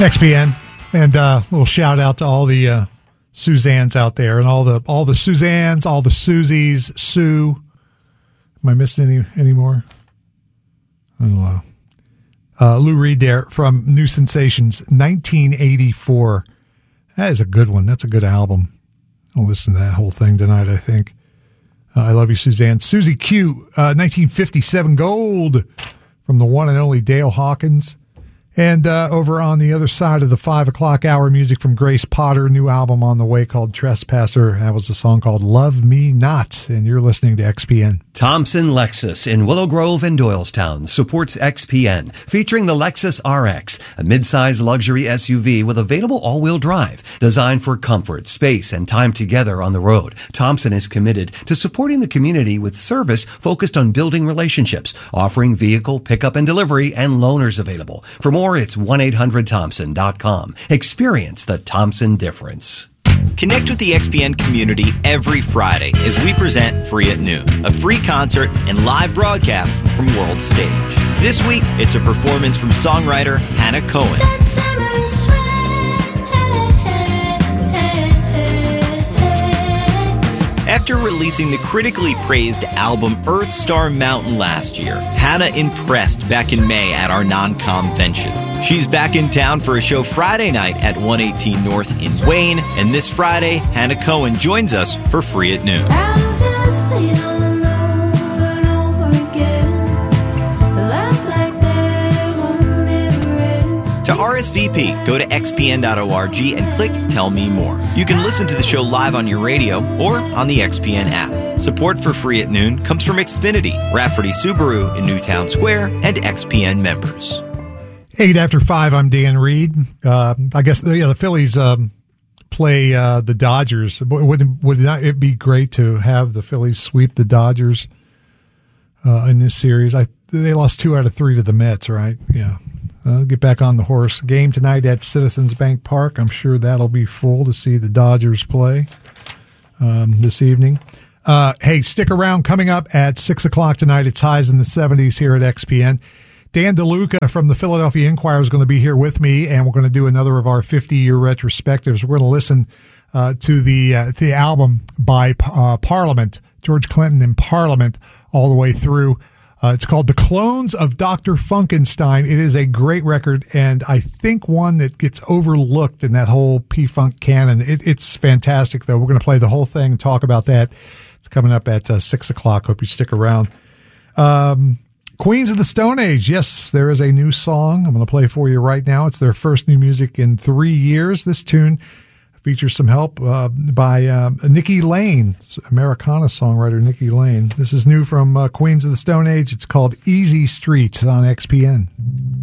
XPN, and a little shout out to all the Suzannes out there, and all the Suzannes, all the Susies, Sue. Am I missing any more? I don't know. Lou Reed there from New Sensations, 1984. That is a good one. That's a good album. I'll listen to that whole thing tonight, I think. I Love You, Suzanne. Susie Q, 1957 Gold from the one and only Dale Hawkins. And over on the other side of the 5 o'clock hour, music from Grace Potter, new album on the way called Trespasser. That was a song called Love Me Not, and you're listening to XPN. Thompson Lexus in Willow Grove and Doylestown supports XPN, featuring the Lexus RX, a midsize luxury SUV with available all-wheel drive, designed for comfort, space, and time together on the road. Thompson is committed to supporting the community with service focused on building relationships, offering vehicle pickup and delivery, and loaners available. For more, it's 1-800-THOMPSON.com. Experience the Thompson difference. Connect with the XPN community every Friday as we present Free at Noon, a free concert and live broadcast from World Stage. This week, it's a performance from songwriter Hannah Cohen. After releasing the critically praised album Earth Star Mountain last year, Hannah impressed back in May at our non-convention. She's back in town for a show Friday night at 118 North in Wayne, and this Friday, Hannah Cohen joins us for Free at Noon. To RSVP, go to xpn.org and click Tell Me More. You can listen to the show live on your radio or on the XPN app. Support for Free at Noon comes from Xfinity, Rafferty Subaru in Newtown Square, and XPN members. 8 after 5, I'm Dan Reed. I guess the Phillies play the Dodgers. Would not it be great to have the Phillies sweep the Dodgers in this series? They lost 2 out of 3 to the Mets, right? Yeah. Get back on the horse. Game tonight at Citizens Bank Park. I'm sure that'll be full to see the Dodgers play this evening. Hey, stick around. Coming up at 6 o'clock tonight, it's Highs in the 70s here at XPN. Dan DeLuca from the Philadelphia Inquirer is going to be here with me, and we're going to do another of our 50-year retrospectives. We're going to listen to the album by Parliament, George Clinton in Parliament, all the way through. It's called The Clones of Dr. Funkenstein. It is a great record, and I think one that gets overlooked in that whole P-Funk canon. It's fantastic, though. We're going to play the whole thing and talk about that. It's coming up at 6 o'clock. Hope you stick around. Queens of the Stone Age. Yes, there is a new song I'm going to play for you right now. It's their first new music in 3 years. This tune features some help by Nikki Lane, Americana songwriter Nikki Lane. This is new from Queens of the Stone Age. It's called Easy Street on XPN.